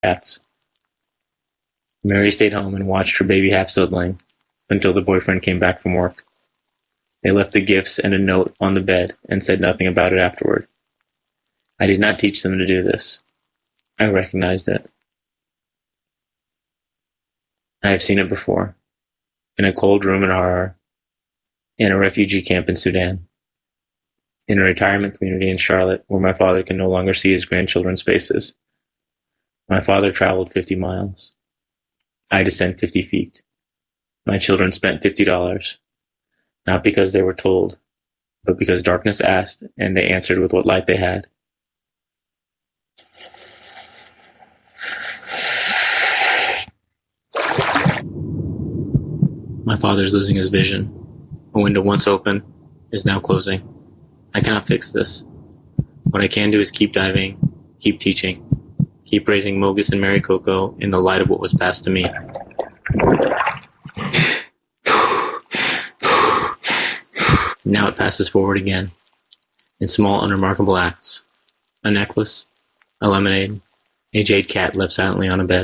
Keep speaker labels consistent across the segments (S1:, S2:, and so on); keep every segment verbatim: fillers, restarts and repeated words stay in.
S1: cats. Mary stayed home and watched her baby half-sibling until the boyfriend came back from work. They left the gifts and a note on the bed and said nothing about it afterward. I did not teach them to do this. I recognized it. I have seen it before. In a cold room in Harar, in a refugee camp in Sudan, in a retirement community in Charlotte where my father can no longer see his grandchildren's faces. My father traveled fifty miles. I descend fifty feet. My children spent fifty dollars, not because they were told, but because darkness asked and they answered with what light they had. My father's losing his vision. A window once open is now closing. I cannot fix this. What I can do is keep diving, keep teaching, keep raising Mogus and Mary Coco in the light of what was passed to me. Now it passes forward again, in small, unremarkable acts. A necklace, a lemonade, a jade cat left silently on a bed.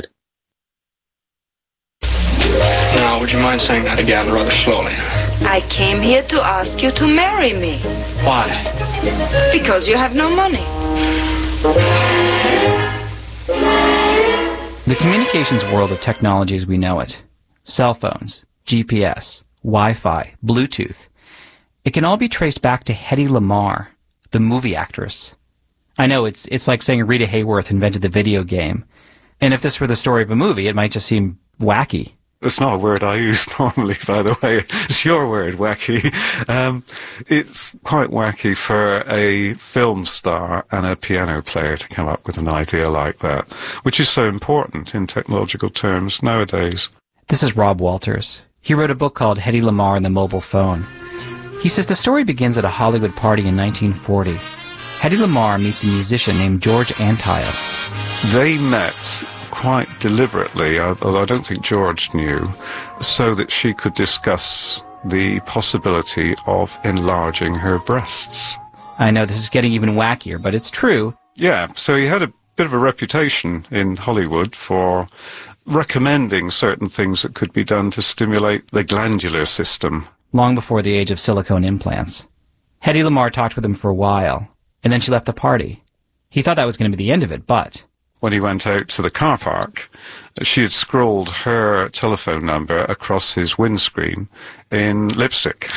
S2: Now, would you mind saying that again, rather slowly?
S3: I came here to ask you to marry me.
S2: Why?
S3: Because you have no money.
S4: The communications world of technology as we know it, cell phones, G P S, Wi-Fi, Bluetooth, it can all be traced back to Hedy Lamarr, the movie actress. I know, it's it's like saying Rita Hayworth invented the video game. And if this were the story of a movie, it might just seem wacky.
S5: It's not a word I use normally, by the way. It's your word, wacky. Um, it's quite wacky for a film star and a piano player to come up with an idea like that, which is so important in technological terms nowadays.
S4: This is Rob Walters. He wrote a book called Hedy Lamarr and the Mobile Phone. He says the story begins at a Hollywood party in nineteen forty. Hedy Lamarr meets a musician named George Antheil.
S5: They met quite deliberately, although I don't think George knew, so that she could discuss the possibility of enlarging her breasts.
S4: I know this is getting even wackier, but it's true.
S5: Yeah, so he had a bit of a reputation in Hollywood for recommending certain things that could be done to stimulate the glandular system.
S4: Long before the age of silicone implants. Hedy Lamarr talked with him for a while, and then she left the party. He thought that was going to be the end of it, but
S5: when he went out to the car park, she had scrawled her telephone number across his windscreen in lipstick.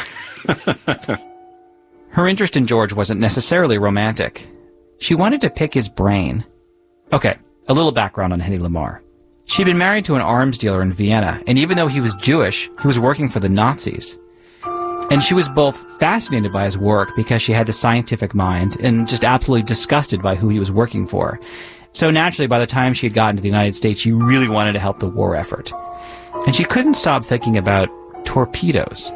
S4: Her interest in George wasn't necessarily romantic. She wanted to pick his brain. Okay, a little background on Hedy Lamarr. She'd been married to an arms dealer in Vienna, and even though he was Jewish, he was working for the Nazis. And she was both fascinated by his work because she had the scientific mind and just absolutely disgusted by who he was working for. So naturally, by the time she had gotten to the United States, she really wanted to help the war effort. And she couldn't stop thinking about torpedoes.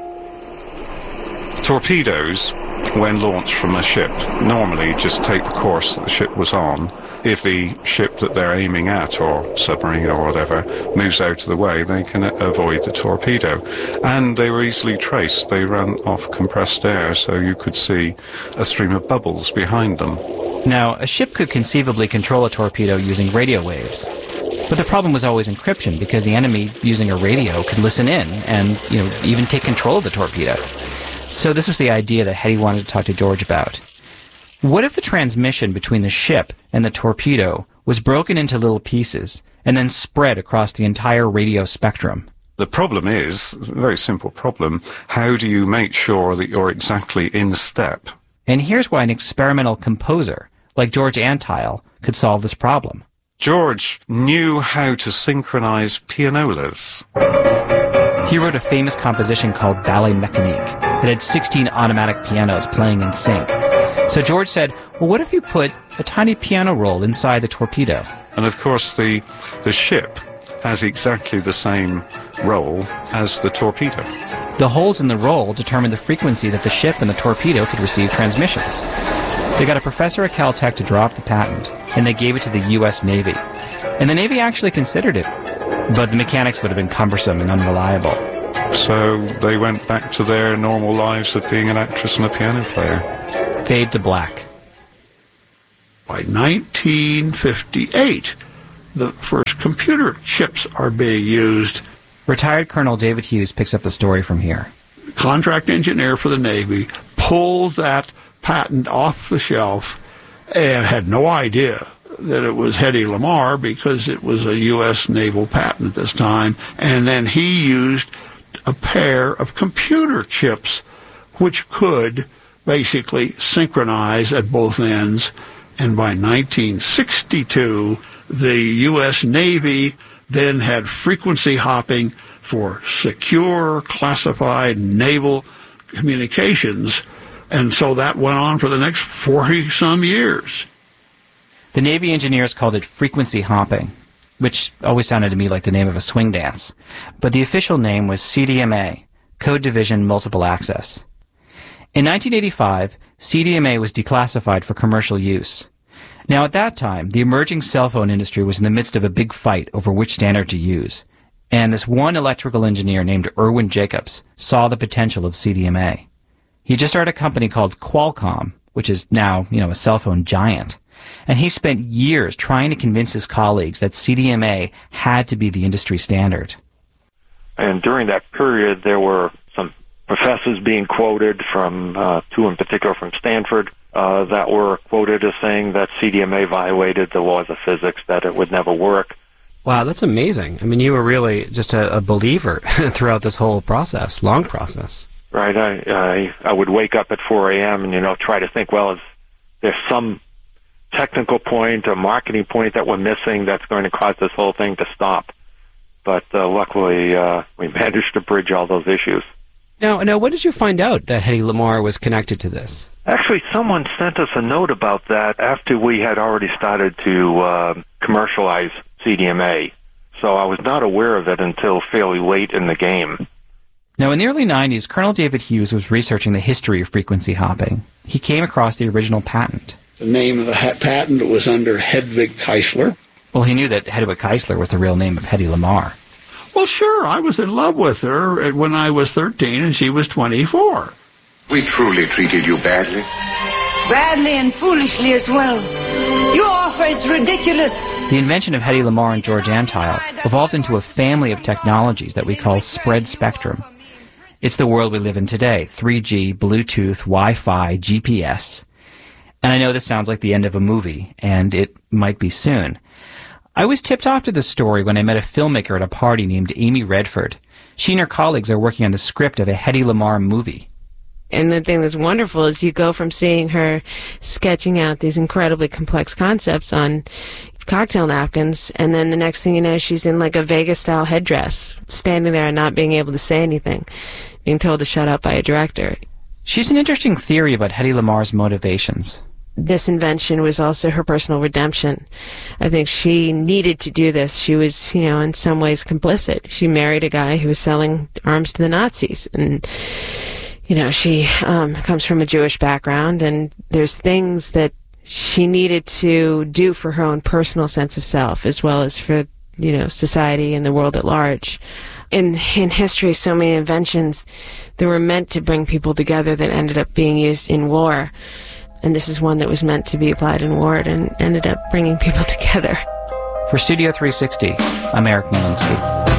S5: Torpedoes, when launched from a ship, normally just take the course that the ship was on. If the ship that they're aiming at, or submarine or whatever, moves out of the way, they can avoid the torpedo. And they were easily traced. They ran off compressed air, so you could see a stream of bubbles behind them.
S4: Now, a ship could conceivably control a torpedo using radio waves. But the problem was always encryption, because the enemy, using a radio, could listen in and, you know, even take control of the torpedo. So this was the idea that Hedy wanted to talk to George about. What if the transmission between the ship and the torpedo was broken into little pieces and then spread across the entire radio spectrum?
S5: The problem is, a very simple problem, how do you make sure that you're exactly in step?
S4: And here's why an experimental composer like George Antheil could solve this problem.
S5: George knew how to synchronize pianolas.
S4: He wrote a famous composition called Ballet Mécanique that had sixteen automatic pianos playing in sync. So George said, well, what if you put a tiny piano roll inside the torpedo?
S5: And of course the, the ship has exactly the same roll as the torpedo.
S4: The holes in the roll determined the frequency that the ship and the torpedo could receive transmissions. They got a professor at Caltech to draw up the patent, and they gave it to the U S Navy. And the Navy actually considered it, but the mechanics would have been cumbersome and unreliable.
S5: So they went back to their normal lives of being an actress and a piano player.
S4: Fade to black.
S6: By nineteen fifty-eight, the first computer chips are being used.
S4: Retired Colonel David Hughes picks up the story from here.
S6: Contract engineer for the Navy pulled that patent off the shelf and had no idea that it was Hedy Lamarr because it was a U S naval patent at this time. And then he used a pair of computer chips which could basically synchronize at both ends. And by nineteen sixty-two, the U S Navy then had frequency hopping for secure, classified naval communications. And so that went on for the next forty-some years.
S4: The Navy engineers called it frequency hopping, which always sounded to me like the name of a swing dance. But the official name was C D M A, Code Division Multiple Access. In nineteen eighty-five, C D M A was declassified for commercial use. Now, at that time, the emerging cell phone industry was in the midst of a big fight over which standard to use. And this one electrical engineer named Irwin Jacobs saw the potential of C D M A. He just started a company called Qualcomm, which is now, you know, a cell phone giant. And he spent years trying to convince his colleagues that C D M A had to be the industry standard.
S7: And during that period, there were some professors being quoted from, uh, two in particular from Stanford, uh, that were quoted as saying that C D M A violated the laws of physics, that it would never work.
S8: Wow, that's amazing. I mean, you were really just a, a believer throughout this whole process, long process.
S7: Right. I, I I would wake up at four a.m. and, you know, try to think, well, is there some technical point, a marketing point that we're missing that's going to cause this whole thing to stop? But uh, luckily, uh, we managed to bridge all those issues.
S8: Now, now, when did you find out that Hedy Lamarr was connected to this?
S7: Actually, someone sent us a note about that after we had already started to uh, commercialize C D M A. So I was not aware of it until fairly late in the game.
S4: Now, in the early nineties, Colonel David Hughes was researching the history of frequency hopping. He came across the original patent.
S6: The name of the ha- patent was under Hedwig Keisler.
S4: Well, he knew that Hedwig Keisler was the real name of Hedy Lamarr.
S6: Well, sure, I was in love with her when I was thirteen and she was twenty-four.
S9: We truly treated you badly.
S3: Badly and foolishly as well. Your offer is ridiculous.
S4: The invention of Hedy Lamarr and George Antile evolved into a family of technologies that we call spread spectrum. It's the world we live in today, three G, Bluetooth, Wi-Fi, G P S. And I know this sounds like the end of a movie, and it might be soon. I was tipped off to this story when I met a filmmaker at a party named Amy Redford. She and her colleagues are working on the script of a Hedy Lamarr movie.
S10: And the thing that's wonderful is you go from seeing her sketching out these incredibly complex concepts on cocktail napkins, and then the next thing you know, she's in like a Vegas-style headdress, standing there and not being able to say anything, being told to shut up by a director.
S4: She's an interesting theory about Hedy Lamarr's motivations.
S10: This invention was also her personal redemption. I think she needed to do this. She was, you know, in some ways complicit. She married a guy who was selling arms to the Nazis, and you know, she um, comes from a Jewish background, and there's things that she needed to do for her own personal sense of self, as well as for, you know, society and the world at large. In in history, so many inventions that were meant to bring people together that ended up being used in war. And this is one that was meant to be applied in war and ended up bringing people together.
S4: For Studio three sixty, I'm Eric Molinsky.